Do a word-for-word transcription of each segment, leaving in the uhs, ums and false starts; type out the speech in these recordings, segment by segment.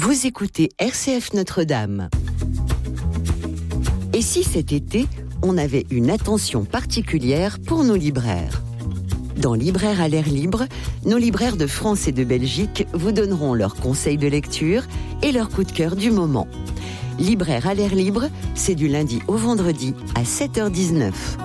Vous écoutez R C F Notre-Dame. Et si cet été, on avait une attention particulière pour nos libraires ? Dans Libraires à l'air libre, nos libraires de France et de Belgique vous donneront leurs conseils de lecture et leurs coups de cœur du moment. Libraires à l'air libre, c'est du lundi au vendredi à sept heures dix-neuf.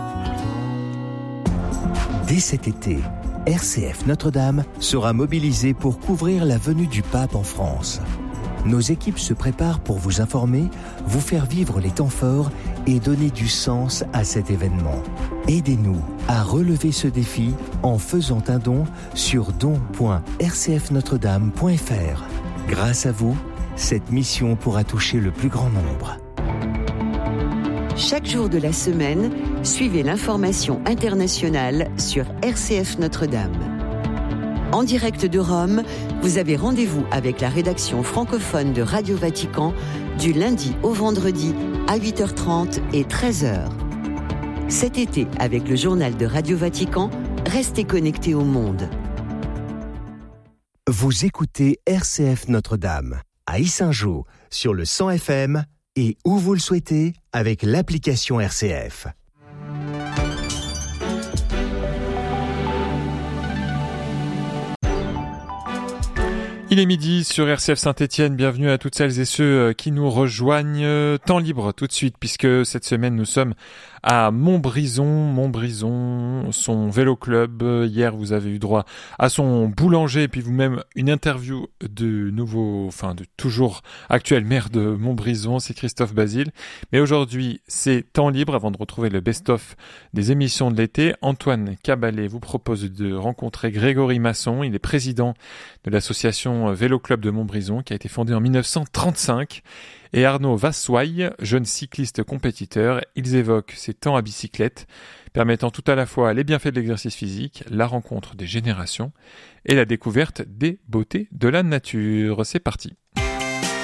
Dès cet été, R C F Notre-Dame sera mobilisée pour couvrir la venue du pape en France. Nos équipes se préparent pour vous informer, vous faire vivre les temps forts et donner du sens à cet événement. Aidez-nous à relever ce défi en faisant un don sur don point r c f notre dame point f r. Grâce à vous, cette mission pourra toucher le plus grand nombre. Chaque jour de la semaine, suivez l'information internationale sur R C F Notre-Dame. En direct de Rome, vous avez rendez-vous avec la rédaction francophone de Radio Vatican du lundi au vendredi à huit heures trente et treize heures. Cet été, avec le journal de Radio Vatican, restez connectés au monde. Vous écoutez R C F Notre-Dame à Yssingeaux sur le cent F M et où vous le souhaitez avec l'application R C F. Il est midi sur R C F Saint-Étienne, bienvenue à toutes celles et ceux qui nous rejoignent. Temps libre tout de suite puisque cette semaine nous sommes à Montbrison, Montbrison, son vélo club. Hier vous avez eu droit à son boulanger et puis vous-même une interview de nouveau, enfin de toujours actuel maire de Montbrison, c'est Christophe Basile. Mais aujourd'hui c'est temps libre avant de retrouver le best-of des émissions de l'été. Antoine Caballet vous propose de rencontrer Grégory Masson, il est président de l'association Vélo Club de Montbrison qui a été fondée en dix-neuf cent trente-cinq. Et Arnaud Vassouaille, jeune cycliste compétiteur, ils évoquent ces temps à bicyclette, permettant tout à la fois les bienfaits de l'exercice physique, la rencontre des générations et la découverte des beautés de la nature. C'est parti.